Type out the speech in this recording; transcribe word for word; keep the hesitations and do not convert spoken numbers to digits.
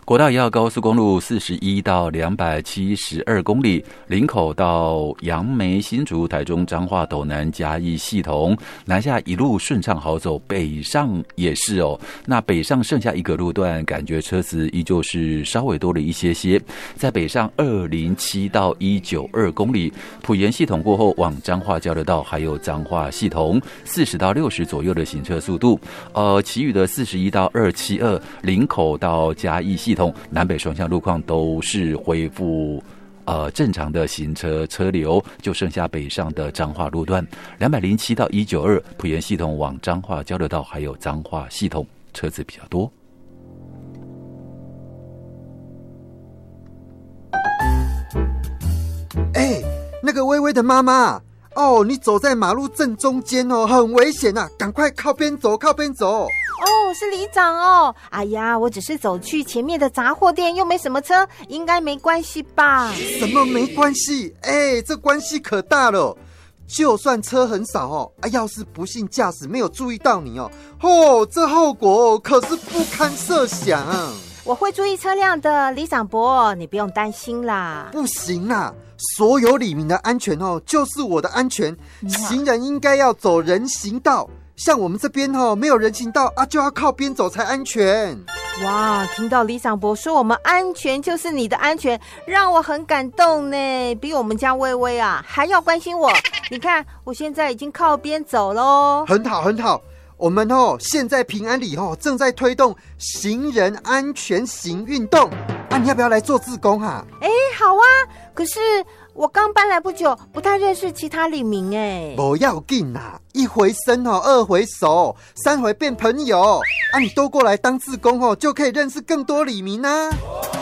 国道一号高速公路四十一到两百七十二公里，林口到杨梅、新竹、台中、彰化、斗南、嘉义系统，南下一路顺畅好走，北上也是哦。那北上剩下一个路段，感觉车子依旧是稍微多了一些些。在北上二零七到一九二公里，埔盐系统过后往彰化交流道还有彰化系统四十到六十左右的行车速度。呃，其余的四十一到二七二，林口到嘉义系统。南北双向路况都是恢复呃正常的行车车流，就剩下北上的彰化路段两百零七到一九二埔盐系统往彰化交流道还有彰化系统车子比较多。 哎、欸，那个微微的妈妈哦，你走在马路正中间哦，很危险啊，赶快靠边走，靠边走。 哦，是里长哦。哎呀，我只是走去前面的杂货店，又没什么车，应该没关系吧？ 什么没关系？哎、欸，这关系可大了。就算车很少哦，啊，要是不幸驾驶没有注意到你哦，哦，这后果哦可是不堪设想。 我会注意车辆的，里长伯，你不用担心啦。 不行啦，所有里民的安全哦，就是我的安全。行人应该要走人行道，像我们这边哦，没有人行道啊，就要靠边走才安全。 哇，听到里长伯说我们安全就是你的安全，让我很感动呢，比我们家薇薇啊还要关心我。你看，我现在已经靠边走咯。 很好，很好。我们哦，现在平安里哦正在推动行人安全行运动啊，你要不要来做志工啊？ 哎，好啊，可是我刚搬来不久，不太认识其他里民哎。 不要紧啦，一回生哦，二回熟，三回变朋友啊！你都过来当志工哦，就可以认识更多里民啊。